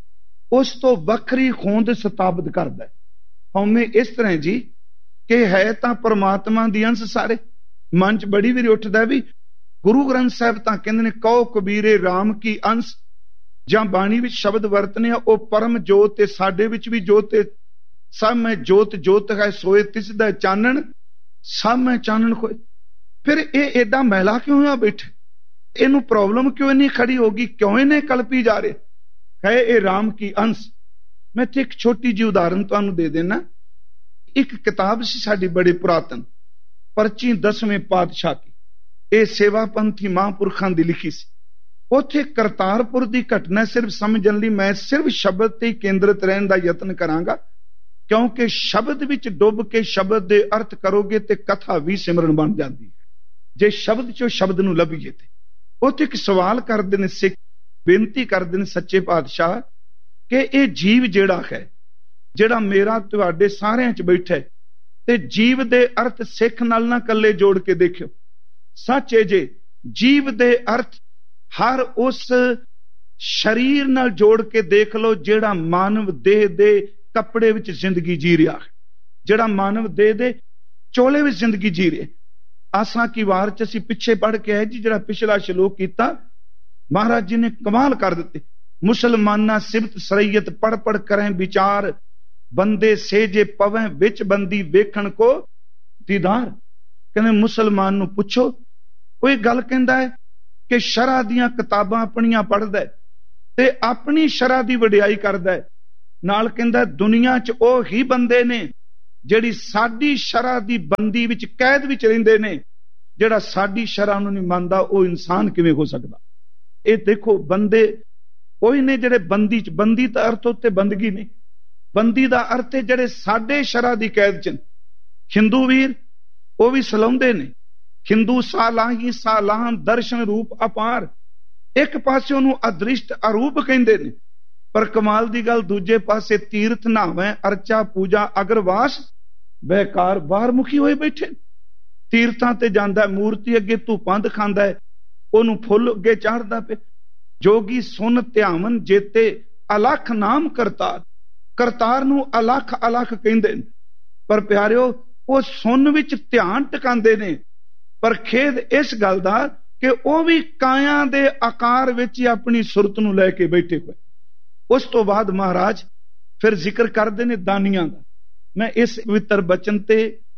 A: ਉਸ ਤੋਂ ਵੱਖਰੀ ਹੋਂਦ ਸਤਾਬਤ ਕਰਦਾ ਹੈ। ਹਉਮੈ ਇਸ ਤਰ੍ਹਾਂ ਜੀ ਕਿ ਹੈ ਤਾਂ ਪਰਮਾਤਮਾ ਦੀ ਅੰਸ਼ ਸਾਰੇ। ਮਨ 'ਚ ਬੜੀ ਵਾਰੀ ਉੱਠਦਾ ਵੀ ਗੁਰੂ ਗ੍ਰੰਥ ਸਾਹਿਬ ਤਾਂ ਕਹਿੰਦੇ ਨੇ ਕਹੋ ਕਬੀਰੇ ਰਾਮ ਕੀ ਅੰਸ਼, ਜਾਂ ਬਾਣੀ ਵਿੱਚ ਸ਼ਬਦ ਵਰਤਨੇ ਆ ਉਹ ਪਰਮ ਜੋਤ ਤੇ ਸਾਡੇ ਵਿੱਚ ਵੀ ਜੋਤ ਹੈ। ਸਭ ਮੈਂ ਜੋਤ ਜੋਤ ਹੈ ਸੋਏ ਤਿਸ ਦਾ ਚਾਨਣ, ਸਭ ਮੈਂ ਚਾਨਣ ਖੋਏ। ਫਿਰ ਇਹ ਏਡਾ ਮੈਲਾ ਕਿਉਂ ਹੋਇਆ ਬੈਠੇ? ਇਹਨੂੰ ਪ੍ਰੋਬਲਮ ਕਿਉਂ ਇੰਨੀ ਖੜੀ ਹੋ ਗਈ? ਕਿਉਂ ਇਹਨੇ ਕਲਪੀ ਜਾ ਰਹੇ? ਹੈ ਇਹ ਰਾਮ ਕੀ ਅੰਸ਼। ਮੈਂ ਤੇ ਇੱਕ ਛੋਟੀ ਜਿਹੀ ਉਦਾਹਰਨ ਤੁਹਾਨੂੰ ਦੇ ਦੇਣਾ। ਇੱਕ ਕਿਤਾਬ ਸੀ ਸਾਡੀ ਬੜੀ ਪੁਰਾਤਨ, ਪਰਚੀ ਦਸਵੇਂ ਪਾਤਸ਼ਾਹ ਕੀ, ਇਹ ਸੇਵਾ ਪੰਥੀ ਮਹਾਂਪੁਰਖਾਂ ਦੀ ਲਿਖੀ ਸੀ। ਉੱਥੇ ਕਰਤਾਰਪੁਰ ਦੀ ਘਟਨਾ ਸਿਰਫ ਸਮਝਣ ਲਈ ਮੈਂ ਸਿਰਫ ਸ਼ਬਦ ਤੇ ਹੀ ਕੇਂਦਰਿਤ ਰਹਿਣ ਦਾ ਯਤਨ ਕਰਾਂਗਾ, ਕਿਉਂਕਿ ਸ਼ਬਦ ਵਿੱਚ ਡੁੱਬ ਕੇ ਸ਼ਬਦ ਦੇ ਅਰਥ ਕਰੋਗੇ ਤੇ ਕਥਾ ਵੀ ਸਿਮਰਨ ਬਣ ਜਾਂਦੀ ਹੈ ਜੇ ਸ਼ਬਦ ਚੋਂ ਸ਼ਬਦ ਨੂੰ ਲੱਭੀਏ। ਤੇ ਉੱਥੇ ਇੱਕ ਸਵਾਲ ਕਰਦੇ ਨੇ ਸਿੱਖ, ਬੇਨਤੀ ਕਰਦੇ ਨੇ ਸੱਚੇ ਪਾਤਸ਼ਾਹ ਕਿ ਇਹ ਜੀਵ ਜਿਹੜਾ ਹੈ, ਜਿਹੜਾ ਮੇਰਾ ਤੁਹਾਡੇ ਸਾਰਿਆਂ 'ਚ ਬੈਠਾ ਹੈ, ਤੇ ਜੀਵ ਦੇ ਅਰਥ ਸਿੱਖ ਨਾਲ ਨਾ ਕੱਲੇ ਜੋੜ ਕੇ ਦੇਖਿਓ। ਸੱਚ ਹੈ ਜੇ ਜੀਵ ਦੇ ਅਰਥ ਹਰ ਉਸ ਸਰੀਰ ਨਾਲ ਜੋੜ ਕੇ ਦੇਖ ਲਓ ਜਿਹੜਾ ਮਾਨਵ ਦੇਹ ਦੇ ਕੱਪੜੇ ਵਿੱਚ ਜ਼ਿੰਦਗੀ ਜੀ ਰਿਹਾ ਹੈ, ਜਿਹੜਾ ਮਾਨਵ ਦੇਹ ਦੇ ਚੋਲੇ ਵਿੱਚ ਜ਼ਿੰਦਗੀ ਜੀ ਰਿਹਾ। ਆਸਾਂ ਕੀ ਵਾਰ 'ਚ ਅਸੀਂ ਪਿੱਛੇ ਪੜ੍ਹ ਕੇ ਆਏ ਜੀ, ਜਿਹੜਾ ਪਿਛਲਾ ਸ਼ਲੋਕ ਕੀਤਾ ਮਹਾਰਾਜ ਜੀ ਨੇ ਕਮਾਲ ਕਰ ਦਿੱਤੇ। ਮੁਸਲਮਾਨਾ ਸਿਬਤ ਸਰਈਅਤ ਪੜ ਪੜ ਕरें ਵਿਚਾਰ, ਬੰਦੇ ਸੇਜੇ ਪਵੇਂ ਵਿੱਚ ਬੰਦੀ ਵੇਖਣ ਕੋ ਦੀਦਾਰ। ਕਹਿੰਦੇ ਮੁਸਲਮਾਨ ਨੂੰ ਪੁੱਛੋ, ਕੋਈ ਗੱਲ ਕਹਿੰਦਾ ਹੈ ਕਿ ਸ਼ਰਅ ਦੀਆਂ ਕਿਤਾਬਾਂ ਆਪਣੀਆਂ ਪੜ੍ਹਦਾ ਤੇ ਆਪਣੀ ਸ਼ਰਅ ਦੀ ਵਡਿਆਈ ਕਰਦਾ ਹੈ, ਨਾਲ ਕਹਿੰਦਾ ਦੁਨੀਆ 'ਚ ਉਹ ਹੀ ਬੰਦੇ ਨੇ ਜਿਹੜੀ ਸਾਡੀ ਸ਼ਰਅ ਦੀ ਬੰਦੀ ਵਿੱਚ ਕੈਦ ਵਿੱਚ ਰਹਿੰਦੇ ਨੇ। ਜਿਹੜਾ ਸਾਡੀ ਸ਼ਰਅ ਨੂੰ ਨਹੀਂ ਮੰਨਦਾ ਉਹ ਇਨਸਾਨ ਕਿਵੇਂ ਹੋ ਸਕਦਾ? ਇਹ ਦੇਖੋ ਬੰਦੇ ਉਹੀ ਨੇ ਜਿਹੜੇ ਬੰਦੀ 'ਚ, ਬੰਦੀ ਦਾ ਅਰਥ ਉੱਤੇ ਬੰਦਗੀ ਨਹੀਂ, ਬੰਦੀ ਦਾ ਅਰਥ ਹੈ ਜਿਹੜੇ ਸਾਡੇ ਸ਼ਰਅ ਦੀ ਕੈਦ 'ਚ। ਹਿੰਦੂ ਵੀਰ ਉਹ ਵੀ ਸਲਾਉਂਦੇ ਨੇ, ਹਿੰਦੂ ਸਾਲਾਹੀ ਸਾਲਾਹਾਂ ਦਰਸ਼ਨ ਰੂਪ ਅਪਾਰ। ਇੱਕ ਪਾਸੇ ਉਹਨੂੰ ਅਦ੍ਰਿਸ਼ਟ ਅਰੂਪ ਕਹਿੰਦੇ ਨੇ, ਪਰ ਕਮਾਲ ਦੀ ਗੱਲ ਦੂਜੇ ਪਾਸੇ ਤੀਰਥ ਨਾਵੇਂ ਅਰਚਾ ਪੂਜਾ ਅਗਰਵਾਸ ਬੇਕਾਰ ਬਾਹਰ ਮੁਖੀ ਹੋਏ ਬੈਠੇ। ਤੀਰਥਾਂ ਤੇ ਜਾਂਦਾ, ਮੂਰਤੀ ਅੱਗੇ ਧੂਪਾਂ ਦਿਖਾਉਂਦਾ ਹੈ, ਉਹਨੂੰ ਫੁੱਲ ਅੱਗੇ ਚਾੜਦਾ ਪਿਆ। ਜੋਗੀ ਸੁਨ ਧਿਆਵਨ ਜੇਤੇ ਅਲਖ ਨਾਮ ਕਰਤਾਰ। ਕਰਤਾਰ ਨੂੰ ਅਲਖ ਅਲਖ ਕਹਿੰਦੇ ਨੇ, ਪਰ ਪਿਆਰਿਓ ਉਹ ਸੁਨ ਵਿੱਚ ਧਿਆਨ ਟਿਕਾਉਂਦੇ ਨੇ। ਪਰ ਖੇਦ ਇਸ ਗੱਲ ਦਾ ਕਿ ਉਹ ਵੀ ਕਾਇਆ ਦੇ ਆਕਾਰ ਵਿੱਚ ਹੀ ਆਪਣੀ ਸੁਰਤ ਨੂੰ ਲੈ ਕੇ ਬੈਠੇ ਹੋਏ। ਉਸ ਤੋਂ ਬਾਅਦ ਮਹਾਰਾਜ ਫਿਰ ਜ਼ਿਕਰ ਕਰਦੇ ਨੇ ਦਾਨੀਆਂ ਦਾ। ਮੈਂ ਇਸ ਪਵਿੱਤਰ ਬਚਨ ਤੇ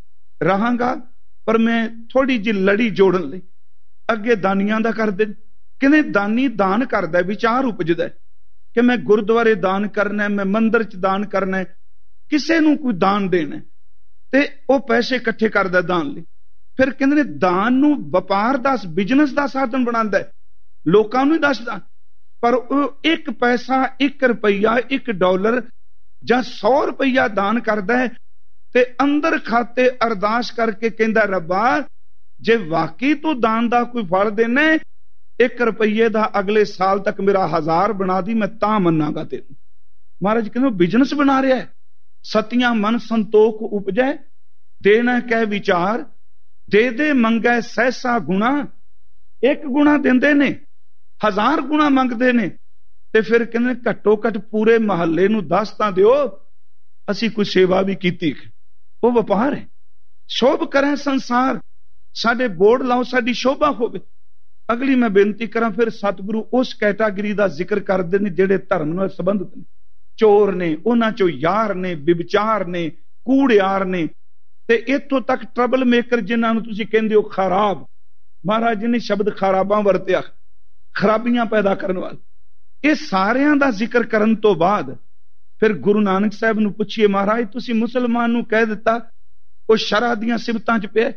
A: ਰਹਾਂਗਾ, ਪਰ ਮੈਂ ਥੋੜੀ ਜਿਹੀ ਲੜੀ ਜੋੜਨ ਲਈ ਅੱਗੇ ਦਾਨੀਆਂ ਦਾ ਕਰਦੇ ਨੇ। ਕਹਿੰਦੇ ਦਾਨੀ ਦਾਨ ਕਰਦਾ, ਵਿਚਾਰ ਉਪਜਦਾ ਕਿ ਮੈਂ ਗੁਰਦੁਆਰੇ ਦਾਨ ਕਰਨਾ, ਮੈਂ ਮੰਦਿਰ 'ਚ ਦਾਨ ਕਰਨਾ, ਕਿਸੇ ਨੂੰ ਕੋਈ ਦਾਨ ਦੇਣਾ, ਤੇ ਉਹ ਪੈਸੇ ਇਕੱਠੇ ਕਰਦਾ ਦਾਨ ਲਈ। ਫਿਰ ਕਹਿੰਦੇ ਨੇ ਦਾਨ ਨੂੰ ਵਪਾਰ ਦਾ, ਬਿਜ਼ਨਸ ਦਾ ਸਾਧਨ ਬਣਾਉਂਦਾ, ਲੋਕਾਂ ਨੂੰ ਹੀ ਦੱਸਦਾ। ਪਰ ਉਹ ਇੱਕ ਪੈਸਾ, ਇੱਕ ਰੁਪਈਆ, ਇੱਕ ਡਾਲਰ ਜਾਂ ਸੌ ਰੁਪਈਆ ਦਾਨ ਕਰਦਾ ਹੈ ਤੇ ਅੰਦਰ ਖਾਤੇ ਅਰਦਾਸ ਕਰਕੇ ਕਹਿੰਦਾ ਰੱਬਾ ਜੇ ਵਾਕਈ ਤੂੰ ਦਾਨ ਦਾ ਕੋਈ ਫਲ ਦੇਣਾ, ਇੱਕ ਰੁਪਈਏ ਦਾ ਅਗਲੇ ਸਾਲ ਤੱਕ ਮੇਰਾ ਹਜ਼ਾਰ ਬਣਾ ਦੀ, ਮੈਂ ਤਾਂ ਮੰਨਾਂਗਾ ਤੈਨੂੰ। ਮਹਾਰਾਜ ਕਹਿੰਦੇ ਬਿਜ਼ਨਸ ਬਣਾ ਰਿਹਾ ਹੈ। ਸਤੀਆਂ ਮਨ ਸੰਤੋਖ ਉਪਜੈ, ਦੇਣਾ ਕਹਿ ਵਿਚਾਰ, ਦੇ ਦੇ ਮੰਗੈ ਸਹਿਸਾ ਗੁਣਾ। ਇੱਕ ਗੁਣਾ ਦਿੰਦੇ ਨੇ, ਹਜ਼ਾਰ ਗੁਣਾ ਮੰਗਦੇ ਨੇ। ਤੇ ਫਿਰ ਕਹਿੰਦੇ ਘੱਟੋ ਘੱਟ ਪੂਰੇ ਮਹੱਲੇ ਨੂੰ ਦੱਸ ਤਾਂ ਦਿਓ ਅਸੀਂ ਕੋਈ ਸੇਵਾ ਵੀ ਕੀਤੀ। ਉਹ ਵਪਾਰ ਹੈ। ਸ਼ੋਭ ਕਰੇ ਸੰਸਾਰ, ਸਾਡੇ ਬੋਰਡ ਲਾਓ, ਸਾਡੀ ਸ਼ੋਭਾ ਹੋਵੇ। ਅਗਲੀ ਮੈਂ ਬੇਨਤੀ ਕਰਾਂ, ਫਿਰ ਸਤਿਗੁਰੂ ਉਸ ਕੈਟਾਗਰੀ ਦਾ ਜ਼ਿਕਰ ਕਰਦੇ ਨੇ ਜਿਹੜੇ ਧਰਮ ਨਾਲ ਸੰਬੰਧਿਤ ਨੇ। ਚੋਰ ਨੇ, ਉਹਨਾਂ ਚੋਂ ਯਾਰ ਨੇ, ਵਿਵਚਾਰ ਨੇ, ਕੂੜਿਆਰ ਨੇ, ਤੇ ਇੱਥੋਂ ਤੱਕ ਟਰਬਲ ਮੇਕਰ ਜਿਨ੍ਹਾਂ ਨੂੰ ਤੁਸੀਂ ਕਹਿੰਦੇ ਹੋ ਖਰਾਬ। ਮਹਾਰਾਜ ਜੀ ਨੇ ਸ਼ਬਦ ਖਰਾਬਾਂ ਵਰਤਿਆ, ਖਰਾਬੀਆਂ ਪੈਦਾ ਕਰਨ ਵਾਲੇ। ਇਹ ਸਾਰਿਆਂ ਦਾ ਜ਼ਿਕਰ ਕਰਨ ਤੋਂ ਬਾਅਦ ਫਿਰ ਗੁਰੂ ਨਾਨਕ ਸਾਹਿਬ ਨੂੰ ਪੁੱਛੀਏ, ਮਹਾਰਾਜ ਤੁਸੀਂ ਮੁਸਲਮਾਨ ਨੂੰ ਕਹਿ ਦਿੱਤਾ ਉਹ ਸ਼ਰਅ ਦੀਆਂ ਸਿਫਤਾਂ 'ਚ ਪਿਆ,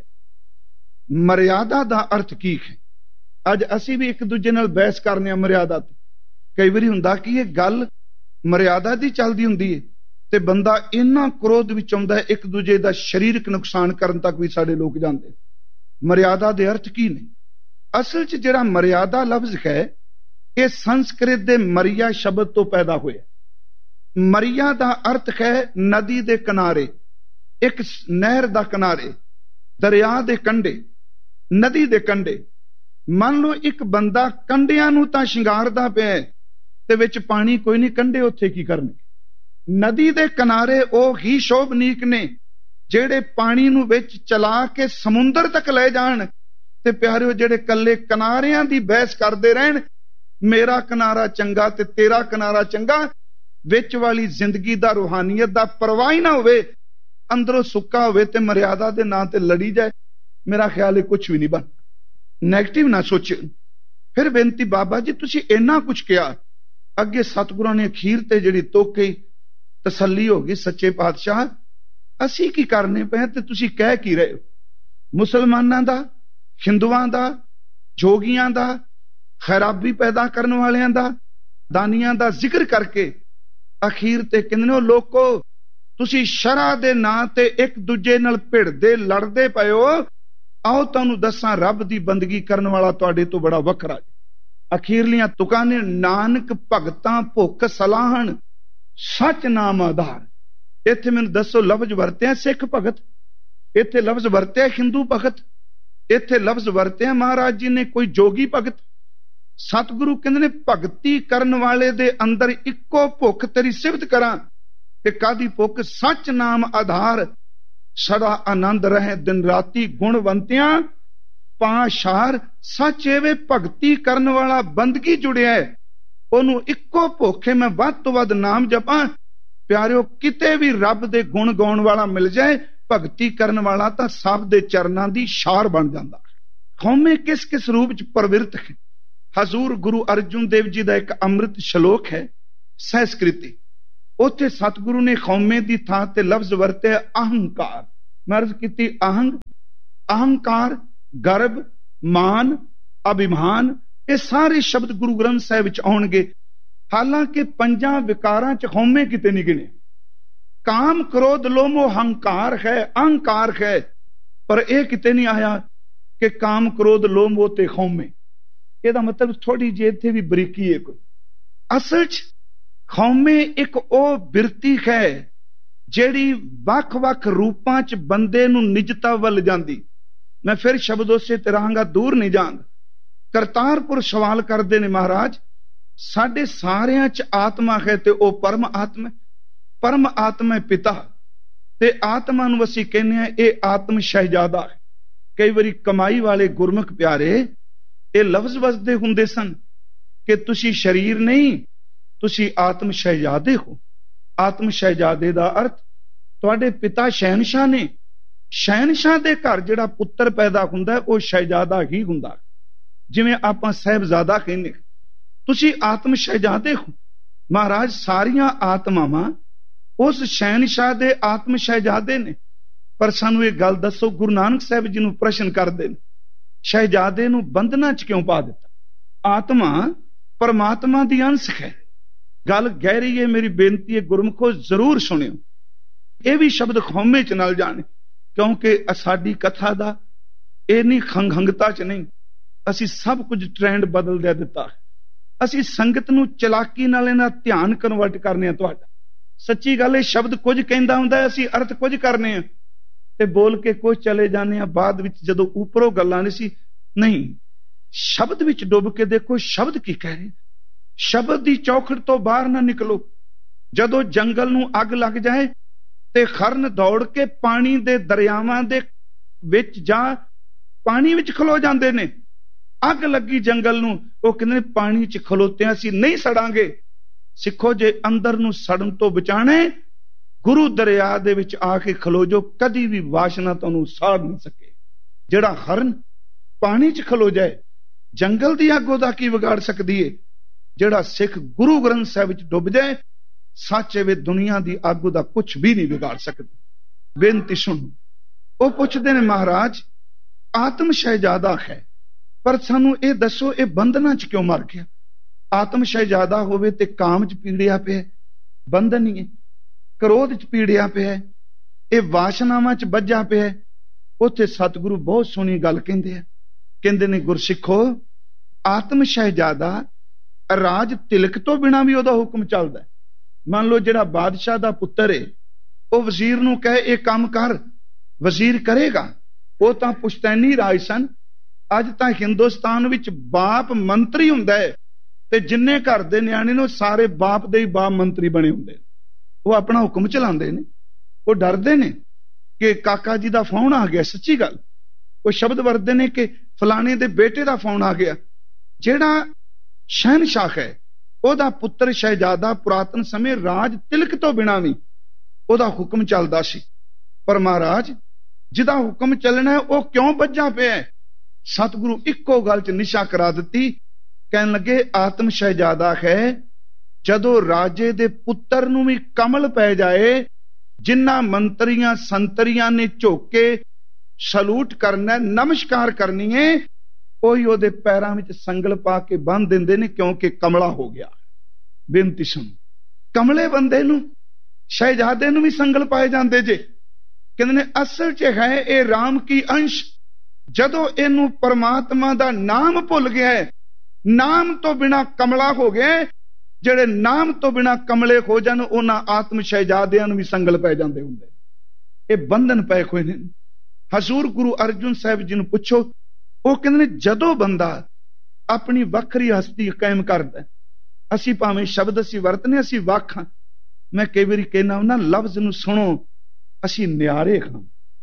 A: ਮਰਿਆਦਾ ਦਾ ਅਰਥ ਕੀ ਹੈ? ਅੱਜ ਅਸੀਂ ਵੀ ਇੱਕ ਦੂਜੇ ਨਾਲ ਬਹਿਸ ਕਰਨੇ ਆ ਮਰਿਆਦਾ ਤੇ। ਕਈ ਵਾਰੀ ਹੁੰਦਾ ਕਿ ਇਹ ਗੱਲ ਮਰਿਆਦਾ ਦੀ ਚੱਲਦੀ ਹੁੰਦੀ ਹੈ ਤੇ ਬੰਦਾ ਇੰਨਾ ਕ੍ਰੋਧ ਵਿੱਚ ਆਉਂਦਾ ਇੱਕ ਦੂਜੇ ਦਾ ਸਰੀਰਕ ਨੁਕਸਾਨ ਕਰਨ ਤੱਕ ਵੀ ਸਾਡੇ ਲੋਕ ਜਾਂਦੇ। ਮਰਿਆਦਾ ਦੇ ਅਰਥ ਕੀ ਨੇ? ਅਸਲ 'ਚ ਜਿਹੜਾ ਮਰਿਆਦਾ ਲਫ਼ਜ਼ ਹੈ ਇਹ ਸੰਸਕ੍ਰਿਤ ਦੇ ਮਰੀਆ ਸ਼ਬਦ ਤੋਂ ਪੈਦਾ ਹੋਇਆ। ਮਰੀਆ ਦਾ ਅਰਥ ਹੈ ਨਦੀ ਦੇ ਕਿਨਾਰੇ, ਇੱਕ ਨਹਿਰ ਦਾ ਕਿਨਾਰੇ, ਦਰਿਆ ਦੇ ਕੰਢੇ, ਨਦੀ ਦੇ ਕੰਢੇ। ਮੰਨ ਲਓ ਇੱਕ ਬੰਦਾ ਕੰਢਿਆਂ ਨੂੰ ਤਾਂ ਸ਼ਿੰਗਾਰਦਾ ਪਿਆ ਤੇ ਵਿੱਚ ਪਾਣੀ ਕੋਈ ਨਹੀਂ, ਕੰਢੇ ਉੱਥੇ ਕੀ ਕਰਨਗੇ? ਨਦੀ ਦੇ ਕਿਨਾਰੇ ਉਹ ਹੀ ਸ਼ੋਭਨੀਕ ਨੇ ਜਿਹੜੇ ਪਾਣੀ ਨੂੰ ਵਿੱਚ ਚਲਾ ਕੇ ਸਮੁੰਦਰ ਤੱਕ ਲੈ ਜਾਣ। ਤੇ ਪਿਆਰਿਓ, ਜਿਹੜੇ ਕੱਲੇ ਕਿਨਾਰਿਆਂ ਦੀ ਬਹਿਸ ਕਰਦੇ ਰਹਿਣ, ਮੇਰਾ ਕਿਨਾਰਾ ਚੰਗਾ ਤੇ ਤੇਰਾ ਕਿਨਾਰਾ ਚੰਗਾ, ਵਿੱਚ ਵਾਲੀ ਜ਼ਿੰਦਗੀ ਦਾ, ਰੂਹਾਨੀਅਤ ਦਾ ਪਰਵਾਹ ਹੀ ਨਾ ਹੋਵੇ, ਅੰਦਰੋਂ ਸੁੱਕਾ ਹੋਵੇ ਤੇ ਮਰਿਆਦਾ ਦੇ ਨਾਂ ਤੇ ਲੜੀ ਜਾਏ, ਮੇਰਾ ਖਿਆਲ ਹੈ ਕੁਝ ਵੀ ਨਹੀਂ ਬਣ। ਨੈਗੇਟਿਵ ਨਾ ਸੋਚੇ। ਫਿਰ ਬੇਨਤੀ, ਬਾਬਾ ਜੀ ਤੁਸੀਂ ਇੰਨਾ ਕੁਝ ਕਿਹਾ, ਅੱਗੇ ਸਤਿਗੁਰਾਂ ਨੇ ਅਖੀਰ ਤੇ ਜਿਹੜੀ ਤੋਕੀ ਤਸੱਲੀ ਹੋ ਗਈ, ਸੱਚੇ ਪਾਤਸ਼ਾਹ ਅਸੀਂ ਕੀ ਕਰਨੇ ਪਏ ਤੇ ਤੁਸੀਂ ਕਹਿ ਕੀ ਰਹੇ ਹੋ? ਮੁਸਲਮਾਨਾਂ ਦਾ, ਹਿੰਦੂਆਂ ਦਾ, ਜੋਗੀਆਂ ਦਾ, ਖਰਾਬੀ ਪੈਦਾ ਕਰਨ ਵਾਲਿਆਂ ਦਾ, ਦਾਨੀਆਂ ਦਾ ਜ਼ਿਕਰ ਕਰਕੇ ਅਖੀਰ ਤੇ ਕਹਿੰਦੇ ਨੇ, ਉਹ ਲੋਕੋ ਤੁਸੀਂ ਸ਼ਰਅ ਦੇ ਨਾਂ ਤੇ ਇੱਕ ਦੂਜੇ ਨਾਲ ਭਿੜਦੇ ਲੜਦੇ ਪਏ ਹੋ, ਆਓ ਤੁਹਾਨੂੰ ਦੱਸਾਂ ਰੱਬ ਦੀ ਬੰਦਗੀ ਕਰਨ ਵਾਲਾ ਤੁਹਾਡੇ ਤੋਂ ਬੜਾ ਵੱਖਰਾ। ਅਖੀਰਲੀਆਂ ਤੁਕਾਂ ਨੇ, ਨਾਨਕ ਭਗਤਾਂ ਭੁੱਖ ਸਲਾਹਣ ਸੱਚ ਨਾਮ ਆਧਾਰ। ਇੱਥੇ ਮੈਨੂੰ ਦੱਸੋ ਲਫ਼ਜ਼ ਵਰਤਿਆ ਸਿੱਖ ਭਗਤ, ਇੱਥੇ ਲਫ਼ਜ਼ ਵਰਤਿਆ ਹਿੰਦੂ ਭਗਤ, ਇੱਥੇ ਲਫ਼ਜ਼ ਵਰਤਿਆ ਮਹਾਰਾਜ ਜੀ ਨੇ ਕੋਈ ਜੋਗੀ ਭਗਤ। ਸਤਿਗੁਰੂ ਕਹਿੰਦੇ ਨੇ ਭਗਤੀ ਕਰਨ ਵਾਲੇ ਦੇ ਅੰਦਰ ਇੱਕੋ ਭੁੱਖ ਤੇਰੀ ਸਿਫਤ ਕਰਾਂ। ਤੇ ਕਾਦੀ ਭੁੱਖ? ਸੱਚ ਨਾਮ ਆਧਾਰ, ਸਦਾ ਆਨੰਦ ਰਹੇ ਦਿਨ ਰਾਤੀ ਗੁਣਵੰਤਿਆਂ ਪਾਸ਼ਾਰ। ਸੱਚ ਐਵੇਂ ਭਗਤੀ ਕਰਨ ਵਾਲਾ ਬੰਦਗੀ ਜੁੜਿਆ ਹੈ, ਉਹਨੂੰ ਇੱਕੋ ਭੁੱਖ ਹੈ ਮੈਂ ਵੱਧ ਤੋਂ ਵੱਧ ਨਾਮ ਜਪਾਂ। ਪਿਆਰਿਓ, ਕਿਤੇ ਵੀ ਰੱਬ ਦੇ ਗੁਣ ਗਾਉਣ ਵਾਲਾ ਮਿਲ ਜਾਏ, ਭਗਤੀ ਕਰਨ ਵਾਲਾ ਤਾਂ ਸਭ ਦੇ ਚਰਨਾਂ ਦੀ ਛਾਰ ਬਣ ਜਾਂਦਾ। ਕੌਮੇ ਕਿਸ ਕਿਸ ਰੂਪ ਚ ਪ੍ਰਵਿਰਤ ਹੈ? ਹਜ਼ੂਰ ਗੁਰੂ ਅਰਜੁਨ ਦੇਵ ਜੀ ਦਾ ਇੱਕ ਅੰਮ੍ਰਿਤ ਸ਼ਲੋਕ ਹੈ ਸੰਸਕ੍ਰਿਤੀ, ਉੱਥੇ ਸਤਿਗੁਰੂ ਨੇ ਕੌਮੇ ਦੀ ਥਾਂ ਤੇ ਲਫ਼ਜ਼ ਵਰਤਿਆ ਅਹੰਕਾਰ। ਮੈਂ ਅਰਜ਼ ਕੀਤੀ ਅਹੰਗ, ਅਹੰਕਾਰ, ਗਰਬ, ਮਾਨ, ਅਭਿਮਾਨ, ਇਹ ਸਾਰੇ ਸ਼ਬਦ ਗੁਰੂ ਗ੍ਰੰਥ ਸਾਹਿਬ ਵਿੱਚ ਆਉਣਗੇ। ਹਾਲਾਂਕਿ ਪੰਜਾਂ ਵਿਕਾਰਾਂ ਚ ਹਉਮੈ ਕਿਤੇ ਨਹੀਂ ਗਿਣਿਆ। ਕਾਮ, ਕ੍ਰੋਧ, ਲੋਭ, ਮੋਹ, ਹੰਕਾਰ ਹੈ, ਅਹੰਕਾਰ ਹੈ, ਪਰ ਇਹ ਕਿਤੇ ਨਹੀਂ ਆਇਆ ਕਿ ਕਾਮ, ਕ੍ਰੋਧ, ਲੋਭ, ਮੋਹ ਤੇ ਹਉਮੈ। ਇਹਦਾ ਮਤਲਬ ਥੋੜੀ ਜਿਹੀ ਇੱਥੇ ਵੀ ਬਰੀਕੀ ਹੈ ਕੋਈ। ਅਸਲ ਚ ਹਉਮੈ ਇੱਕ ਉਹ ਬਿਰਤੀ ਹੈ ਜਿਹੜੀ ਵੱਖ-ਵੱਖ ਰੂਪਾਂ ਚ ਬੰਦੇ ਨੂੰ ਨਿਜਤਾ ਵੱਲ ਜਾਂਦੀ। ਮੈਂ ਫਿਰ ਸ਼ਬਦ ਉਸੇ ਤੇ ਰਹਾਂਗਾ, ਦੂਰ ਨਹੀਂ ਜਾਂਦਾ। ਕਰਤਾਰਪੁਰ ਸਵਾਲ ਕਰਦੇ ਨੇ, ਮਹਾਰਾਜ ਸਾਡੇ ਸਾਰਿਆਂ ਚ ਆਤਮਾ ਹੈ ਤੇ ਉਹ ਪਰਮ ਆਤਮਾ, ਪਰਮ ਆਤਮਾ ਹੈ ਪਿਤਾ, ਤੇ ਆਤਮਾ ਨੂੰ ਅਸੀਂ ਕਹਿੰਦੇ ਹਾਂ ਇਹ ਆਤਮ ਸ਼ਹਿਜ਼ਾਦਾ ਹੈ। ਕਈ ਵਾਰੀ ਕਮਾਈ ਵਾਲੇ ਗੁਰਮੁਖ ਪਿਆਰੇ ਇਹ ਲਫ਼ਜ਼ ਵਸਦੇ ਹੁੰਦੇ ਸਨ ਕਿ ਤੁਸੀਂ ਸ਼ਰੀਰ ਨਹੀਂ, ਤੁਸੀਂ ਆਤਮ ਸ਼ਹਿਜ਼ਾਦੇ ਹੋ। ਆਤਮ ਸ਼ਹਿਜ਼ਾਦੇ ਦਾ ਅਰਥ ਤੁਹਾਡੇ ਪਿਤਾ ਸ਼ਹਿਨਸ਼ਾਹ ਨੇ। ਸ਼ਹਿਨਸ਼ਾਹ ਦੇ ਘਰ ਜਿਹੜਾ ਪੁੱਤਰ ਪੈਦਾ ਹੁੰਦਾ ਉਹ ਸ਼ਹਿਜ਼ਾਦਾ ਹੀ ਹੁੰਦਾ। ਜਿਵੇਂ ਆਪਾਂ ਸਾਹਿਬਜ਼ਾਦਾ ਕਹਿੰਦੇ, ਤੁਸੀਂ ਆਤਮ ਸ਼ਹਿਜ਼ਾਦੇ ਹੋ। ਮਹਾਰਾਜ ਸਾਰੀਆਂ ਆਤਮਾਵਾਂ ਉਸ ਸ਼ਹਿਨਸ਼ਾਹ ਦੇ ਆਤਮ ਸ਼ਹਿਜ਼ਾਦੇ ਨੇ। ਪਰ ਸਾਨੂੰ ਇਹ ਗੱਲ ਦੱਸੋ, ਗੁਰੂ ਨਾਨਕ ਸਾਹਿਬ ਜੀ ਨੂੰ ਪ੍ਰਸ਼ਨ ਕਰਦੇ ਨੇ, ਸ਼ਹਿਜ਼ਾਦੇ ਨੂੰ ਬੰਧਨਾਂ ਚ ਕਿਉਂ ਪਾ ਦਿੱਤਾ? ਆਤਮਾ ਪਰਮਾਤਮਾ ਦੀ ਅੰਸ਼ ਹੈ। ਗੱਲ ਗਹਿਰੀ ਹੈ, ਮੇਰੀ ਬੇਨਤੀ ਹੈ ਗੁਰਮੁਖੋ ਜ਼ਰੂਰ ਸੁਣਿਓ। ਇਹ ਵੀ ਸ਼ਬਦ ਖੌਮੇ ਚ ਨਾਲ ਜਾਣੇ, ਕਿਉਂਕਿ ਸਾਡੀ ਕਥਾ ਦਾ ਇਹ ਨਹੀਂ ਖੰਘੰਗਤਾ ਚ ਨਹੀਂ, ਅਸੀਂ ਸਭ ਕੁਝ ਟ੍ਰੈਂਡ ਬਦਲ ਦੇ ਦਿੱਤਾ। ਅਸੀਂ ਸੰਗਤ ਨੂੰ ਚਲਾਕੀ ਨਾਲ ਇਹਨਾਂ ਧਿਆਨ ਕਨਵਰਟ ਕਰਨੇ ਆ। ਤੁਹਾਡਾ ਸੱਚੀ ਗੱਲ ਹੈ, ਸ਼ਬਦ ਕੁਝ ਕਹਿੰਦਾ ਹੁੰਦਾ, ਅਸੀਂ ਅਰਥ ਕੁਝ ਕਰਨੇ ਆ ਤੇ ਬੋਲ ਕੇ ਕੁਝ ਚਲੇ ਜਾਂਦੇ ਆ। ਬਾਅਦ ਵਿੱਚ ਜਦੋਂ ਉੱਪਰੋਂ ਗੱਲਾਂ ਨਹੀਂ ਸੀ, ਨਹੀਂ, ਸ਼ਬਦ ਵਿੱਚ ਡੁੱਬ ਕੇ ਦੇਖੋ ਸ਼ਬਦ ਕੀ ਕਹਿ ਰਹੇ। ਸ਼ਬਦ ਦੀ ਚੌਖੜ ਤੋਂ ਬਾਹਰ ਨਾ ਨਿਕਲੋ। ਜਦੋਂ ਜੰਗਲ ਨੂੰ ਅੱਗ ਲੱਗ ਜਾਏ ਤੇ ਖਰਨ ਦੌੜ ਕੇ ਪਾਣੀ ਦੇ ਦਰਿਆਵਾਂ ਦੇ ਵਿੱਚ ਜਾਂ ਪਾਣੀ ਵਿੱਚ ਖਲੋ ਜਾਂਦੇ ਨੇ। ਅੱਗ ਲੱਗੀ ਜੰਗਲ ਨੂੰ, ਉਹ ਕਹਿੰਦੇ ਨੇ ਪਾਣੀ 'ਚ ਖਲੋਤਿਆਂ ਅਸੀਂ ਨਹੀਂ ਸੜਾਂਗੇ। ਸਿੱਖੋ, ਜੇ ਅੰਦਰ ਨੂੰ ਸੜਨ ਤੋਂ ਬਚਾਣੇ, ਗੁਰੂ ਦਰਿਆ ਦੇ ਵਿੱਚ ਆ ਕੇ ਖਲੋ ਜੋ, ਕਦੀ ਵੀ ਵਾਸ਼ਨਾ ਤੁਹਾਨੂੰ ਸਾੜ ਨਹੀਂ ਸਕੇ। ਜਿਹੜਾ ਹਰਨ ਪਾਣੀ 'ਚ ਖਲੋ ਜਾਏ, ਜੰਗਲ ਦੀ ਅੱਗ ਉਹਦਾ ਕੀ ਵਿਗਾੜ ਸਕਦੀ ਏ? ਜਿਹੜਾ ਸਿੱਖ ਗੁਰੂ ਗ੍ਰੰਥ ਸਾਹਿਬ ਵਿੱਚ ਡੁੱਬ ਜਾਏ, ਸੱਚ ਵੇ ਦੁਨੀਆ ਦੀ ਅੱਗ ਉਹਦਾ ਕੁਝ ਵੀ ਨਹੀਂ ਵਿਗਾੜ ਸਕਦੀ। ਬੇਨਤੀ ਸੁਣੋ। ਉਹ ਪੁੱਛਦੇ ਨੇ, ਮਹਾਰਾਜ ਆਤਮ ਸ਼ਹਿਜ਼ਾਦਾ ਹੈ, ਪਰ ਸਾਨੂੰ ਇਹ ਦੱਸੋ ਇਹ ਬੰਧਨਾਂ 'ਚ ਕਿਉਂ ਮਰ ਗਿਆ? ਆਤਮ ਸ਼ਹਿਜ਼ਾਦਾ ਹੋਵੇ ਤੇ ਕਾਮ 'ਚ ਪੀੜਿਆ ਪਿਆ, ਬੰਧਨ ਹੀ ਹੈ। ਕ੍ਰੋਧ 'ਚ ਪੀੜਿਆ ਪਿਆ, ਇਹ ਵਾਸ਼ਨਾਵਾਂ 'ਚ ਬੱਝਾ ਪਿਆ। ਉੱਥੇ ਸਤਿਗੁਰੂ ਬਹੁਤ ਸੋਹਣੀ ਗੱਲ ਕਹਿੰਦੇ ਆ, ਕਹਿੰਦੇ ਨੇ ਗੁਰਸਿੱਖੋ, ਆਤਮ ਸ਼ਹਿਜ਼ਾਦਾ ਰਾਜ ਤਿਲਕ ਤੋਂ ਬਿਨਾਂ ਵੀ ਉਹਦਾ ਹੁਕਮ ਚੱਲਦਾ। ਮੰਨ ਲਓ ਜਿਹੜਾ ਬਾਦਸ਼ਾਹ ਦਾ ਪੁੱਤਰ ਹੈ, ਉਹ ਵਜ਼ੀਰ ਨੂੰ ਕਹੇ ਇਹ ਕੰਮ ਕਰ, ਵਜ਼ੀਰ ਕਰੇਗਾ। ਉਹ ਤਾਂ ਪੁਸ਼ਤੈਨੀ ਰਾਜ ਸਨ। ਅੱਜ ਤਾਂ ਹਿੰਦੁਸਤਾਨ ਵਿੱਚ ਬਾਪ ਮੰਤਰੀ ਹੁੰਦਾ ਹੈ, ਤੇ ਜਿੰਨੇ ਘਰ ਦੇ ਨਿਆਣੇ ਨੇ ਉਹ ਸਾਰੇ ਬਾਪ ਦੇ ਹੀ ਬਾਪ ਮੰਤਰੀ ਬਣੇ ਹੁੰਦੇ। ਉਹ ਆਪਣਾ ਹੁਕਮ ਚਲਾਉਂਦੇ ਨੇ। ਉਹ ਡਰਦੇ ਨੇ ਕਿ ਕਾਕਾ ਜੀ ਦਾ ਫੋਨ ਆ ਗਿਆ। ਸੱਚੀ ਗੱਲ, ਉਹ ਸ਼ਬਦ ਵਰਤਦੇ ਨੇ ਕਿ ਫਲਾਣੇ ਦੇ ਬੇਟੇ ਦਾ ਫੋਨ ਆ ਗਿਆ। ਜਿਹੜਾ ਸ਼ਹਿਨशाह ਹੈ, ਉਹਦਾ ਪੁੱਤਰ ਸ਼ਹਿਜ਼ਾਦਾ ਪੁਰਾਤਨ ਸਮੇਂ ਰਾਜ ਤਿਲਕ ਤੋਂ ਬਿਨਾਂ ਵੀ ਉਹਦਾ ਹੁਕਮ ਚੱਲਦਾ ਸੀ। ਪਰ ਮਹਾਰਾਜ ਜਿਹਦਾ ਹੁਕਮ ਚੱਲਣਾ ਉਹ ਕਿਉਂ ਬੱਝਾ ਪਿਆ? ਸਤਿਗੁਰੂ ਇੱਕੋ ਗੱਲ 'ਚ ਨਿਸ਼ਾ ਕਰਾ ਦਿੱਤੀ। ਕਹਿਣ ਲੱਗੇ, ਆਤਮ ਸ਼ਹਿਜ਼ਾਦਾ ਹੈ ਜਦੋਂ ਰਾਜੇ ਦੇ ਪੁੱਤਰ ਨੂੰ ਵੀ ਕਮਲ ਪੈ ਜਾਏ, ਜਿਨ੍ਹਾਂ ਮੰਤਰੀਆਂ ਸੰਤਰੀਆਂ ਨੇ ਝੁਕ ਕੇ ਸਲੂਟ ਕਰਨਾ, ਨਮਸਕਾਰ ਕਰਨੀ ਹੈ, ਉਹੀ ਉਹਦੇ ਪੈਰਾਂ ਵਿੱਚ ਸੰਗਲ ਪਾ ਕੇ ਬੰਨ੍ਹ ਦਿੰਦੇ ਨੇ, ਕਿਉਂਕਿ ਕਮਲਾ ਹੋ ਗਿਆ। ਬੇਨਤੀ ਸੁਣ, ਕਮਲੇ ਬੰਦੇ ਨੂੰ, ਸ਼ਹਿਜ਼ਾਦੇ ਨੂੰ ਵੀ ਸੰਗਲ ਪਾਏ ਜਾਂਦੇ ਜੇ। ਕਹਿੰਦੇ ਨੇ ਅਸਲ 'ਚ ਹੈ ਇਹ ਰਾਮ ਕੀ ਅੰਸ਼। ਜਦੋਂ ਇਹਨੂੰ ਪਰਮਾਤਮਾ ਦਾ ਨਾਮ ਭੁੱਲ ਗਿਆ ਹੈ, ਨਾਮ ਤੋਂ ਬਿਨਾਂ ਕਮਲਾ ਹੋ ਗਿਆ। ਜਿਹੜੇ ਨਾਮ ਤੋਂ ਬਿਨਾਂ ਕਮਲੇ ਹੋ ਜਾਣ, ਉਹਨਾਂ ਆਤਮ ਸ਼ਹਿਜ਼ਾਦਿਆਂ ਨੂੰ ਵੀ ਸੰਗਲ ਪੈ ਜਾਂਦੇ ਹੁੰਦੇ। ਇਹ ਬੰਧਨ ਪਏ ਹੋਏ ਨੇ। ਹਜ਼ੂਰ ਗੁਰੂ ਅਰਜਨ ਸਾਹਿਬ ਜੀ ਨੂੰ ਪੁੱਛੋ, ਉਹ ਕਹਿੰਦੇ ਨੇ ਜਦੋਂ ਬੰਦਾ ਆਪਣੀ ਵੱਖਰੀ ਹਸਤੀ ਕਾਇਮ ਕਰਦਾ, ਅਸੀਂ ਭਾਵੇਂ ਸ਼ਬਦ ਅਸੀਂ ਵਰਤਨੇ, ਅਸੀਂ ਵੱਖ ਹਾਂ। ਮੈਂ ਕਈ ਵਾਰੀ ਕਹਿਣਾ ਉਹਨਾਂ ਲਫ਼ਜ਼ ਨੂੰ ਸੁਣੋ, ਅਸੀਂ ਨਿਆਰੇ ਹਾਂ।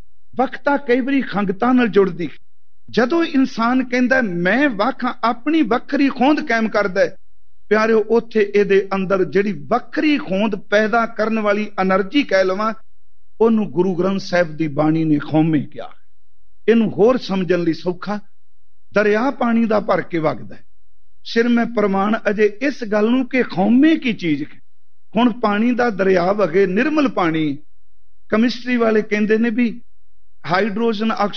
A: ਵੱਖਤਾ ਕਈ ਵਾਰੀ ਖੰਗਤਾ ਨਾਲ ਜੁੜਦੀ। ਜਦੋਂ ਇਨਸਾਨ ਕਹਿੰਦਾ ਮੈਂ ਵੱਖ ਹਾਂ, ਆਪਣੀ ਵੱਖਰੀ ਹੋਂਦ ਕਾਇਮ ਕਰਦਾ, ਪਿਆਰਿਓ, ਉੱਥੇ ਇਹਦੇ ਅੰਦਰ ਜਿਹੜੀ ਵੱਖਰੀ ਹੋਂਦ ਪੈਦਾ ਕਰਨ ਵਾਲੀ એનર્ਜੀ ਕਹਿ ਲਵਾਂ, ਉਹਨੂੰ ਗੁਰੂ ਗ੍ਰੰਥ ਸਾਹਿਬ ਦੀ ਬਾਣੀ ਨੇ ਖੌਮੇ ਕਿਹਾ। ਇਹਨੂੰ ਹੋਰ ਸਮਝਣ ਲਈ ਸੌਖਾ, ਦਰਿਆ ਪਾਣੀ ਦਾ ਭਰ ਕੇ ਵਗਦਾ। ਸਿਰ ਮੈਂ ਪ੍ਰਮਾਣ ਅਜੇ ਇਸ ਗੱਲ ਨੂੰ ਕਿ ਖੌਮੇ ਕੀ ਚੀਜ਼ ਹੈ। ਹੁਣ ਪਾਣੀ ਦਾ ਦਰਿਆ ਵਗੇ, ਨਿਰਮਲ ਪਾਣੀ। ਕੈਮਿਸਟਰੀ ਵਾਲੇ ਕਹਿੰਦੇ ਨੇ ਵੀ ਹਾਈਡਰੋਜਨ